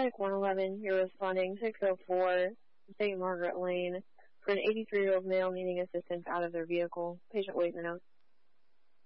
Paramedic 111, you're responding 604 St. Margaret Lane for an 83-year-old male needing assistance out of their vehicle. Patient waiting to know.